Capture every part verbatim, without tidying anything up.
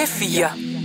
fire.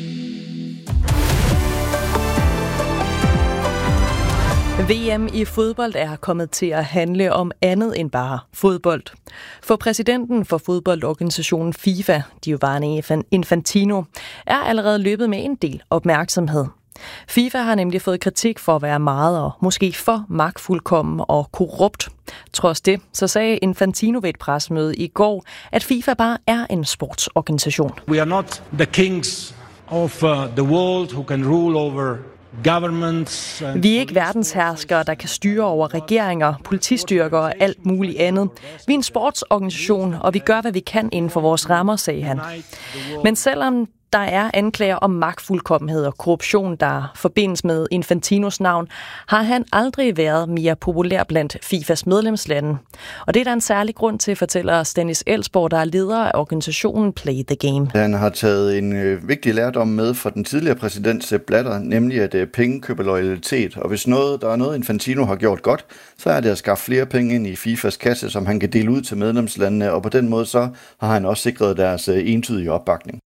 V M i fodbold er kommet til at handle om andet end bare fodbold. For præsidenten for fodboldorganisationen FIFA, Giovanni Infantino, er allerede løbet med en del opmærksomhed. FIFA har nemlig fået kritik for at være meget og måske for magtfuldkommen og korrupt. Trods det, så sagde Infantino ved et pressemøde i går, at FIFA bare er en sportsorganisation. We are not the kings of uh, the world who can rule over governments. Vi er ikke verdensherskere, der kan styre over regeringer, politistyrker og alt muligt andet. Vi er en sportsorganisation, og vi gør, hvad vi kan inden for vores rammer, sagde han. Men selvom der er anklager om magtfuldkommenhed og korruption, der forbindes med Infantinos navn, har han aldrig været mere populær blandt FIFAs medlemslande. Og det er der en særlig grund til, fortæller Stanis Elsborg, der er leder af organisationen Play the Game. Han har taget en øh, vigtig lærdom med fra den tidligere præsident Sepp Blatter, nemlig at øh, penge køber loyalitet. Og hvis noget, der er noget, Infantino har gjort godt, så er det at skaffe flere penge ind i FIFAs kasse, som han kan dele ud til medlemslandene. Og på den måde så har han også sikret deres øh, entydige opbakning.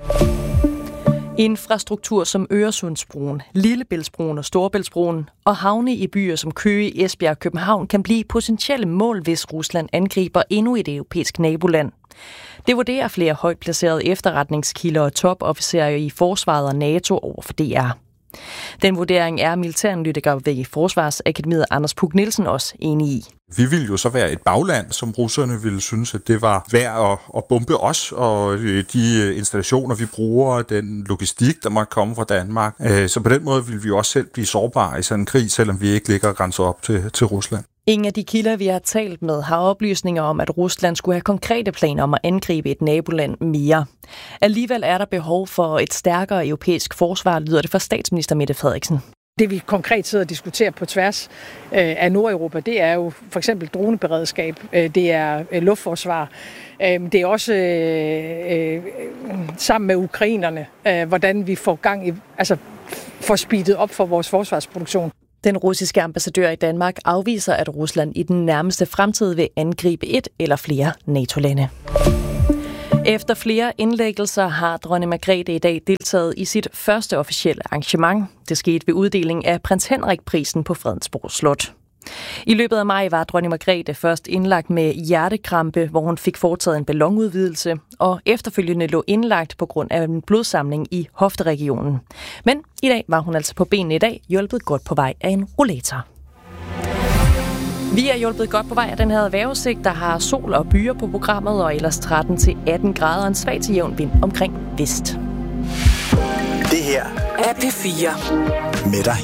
Infrastruktur som Øresundsbroen, Lillebæltsbroen og Storebæltsbroen og havne i byer som Køge, Esbjerg og København kan blive potentielle mål, hvis Rusland angriber endnu et europæisk naboland. Det vurderer flere højt placerede efterretningskilder og topofficerer i Forsvaret og NATO over for D R. Den vurdering er militæranalytiker ved Forsvarsakademiet Anders Puk Nielsen også enig i. Vi ville jo så være et bagland, som russerne ville synes, at det var værd at, at bombe os, og de installationer, vi bruger, den logistik, der måtte komme fra Danmark. Så på den måde ville vi jo også selv blive sårbare i sådan en krig, selvom vi ikke ligger grænser op til, til Rusland. Ingen af de kilder, vi har talt med, har oplysninger om, at Rusland skulle have konkrete planer om at angribe et naboland mere. Alligevel er der behov for et stærkere europæisk forsvar, lyder det fra statsminister Mette Frederiksen. Det vi konkret sidder og diskuterer på tværs af Nordeuropa, det er jo for eksempel droneberedskab, det er luftforsvar, det er også øh, sammen med ukrainerne, hvordan vi får gang i, altså får speedet op for vores forsvarsproduktion. Den russiske ambassadør i Danmark afviser, at Rusland i den nærmeste fremtid vil angribe et eller flere NATO-lande. Efter flere indlæggelser har dronning Margrethe i dag deltaget i sit første officielle arrangement. Det skete ved uddeling af Prins Henrik-prisen på Fredensborg Slot. I løbet af maj var dronning Margrethe først indlagt med hjertekrampe, hvor hun fik foretaget en ballonudvidelse, og efterfølgende lå indlagt på grund af en blodsamling i hofteregionen. Men i dag var hun altså på benene i dag, hjulpet godt på vej af en rollator. Vi er hjulpet godt på vej af den her vejrudsigt, der har sol og byer på programmet, og ellers tretten til atten grader og en svag til jævn vind omkring vest. Det her er P fire med dig.